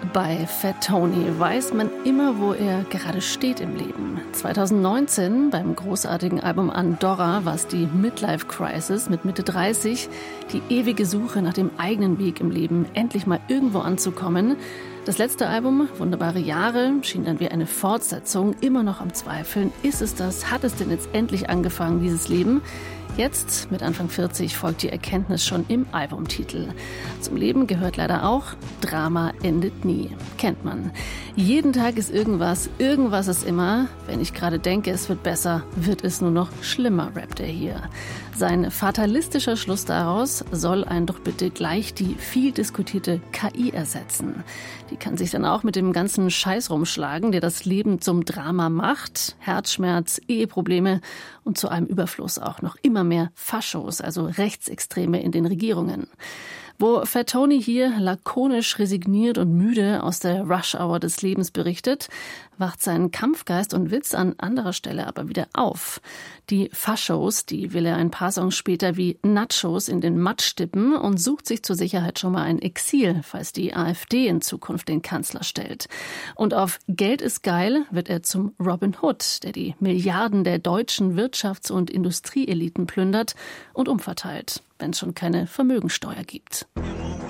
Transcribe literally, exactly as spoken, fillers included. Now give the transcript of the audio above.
Bei Fat Tony weiß man immer, wo er gerade steht im Leben. zwanzig neunzehn beim großartigen Album Andorra war es die Midlife Crisis mit Mitte dreißig, die ewige Suche nach dem eigenen Weg im Leben, endlich mal irgendwo anzukommen. Das letzte Album, Wunderbare Jahre, schien dann wie eine Fortsetzung, immer noch am Zweifeln. Ist es das? Hat es denn jetzt endlich angefangen, dieses Leben? Jetzt, mit Anfang vierzig, folgt die Erkenntnis schon im Albumtitel. Zum Leben gehört leider auch, Drama endet nie. Kennt man. Jeden Tag ist irgendwas, irgendwas ist immer. Wenn ich gerade denke, es wird besser, wird es nur noch schlimmer, rappt er hier. Sein fatalistischer Schluss daraus soll einen doch bitte gleich die viel diskutierte K I ersetzen. Die kann sich dann auch mit dem ganzen Scheiß rumschlagen, der das Leben zum Drama macht. Herzschmerz, Eheprobleme und zu einem Überfluss auch noch immer mehr Faschos, also Rechtsextreme in den Regierungen. Wo Fat Tony hier lakonisch resigniert und müde aus der Rush-Hour des Lebens berichtet, wacht sein Kampfgeist und Witz an anderer Stelle aber wieder auf. Die Faschos, die will er ein paar Songs später wie Nachos in den Matsch stippen und sucht sich zur Sicherheit schon mal ein Exil, falls die AfD in Zukunft den Kanzler stellt. Und auf Geld ist geil wird er zum Robin Hood, der die Milliarden der deutschen Wirtschafts- und Industrieeliten plündert und umverteilt, wenn es schon keine Vermögensteuer gibt.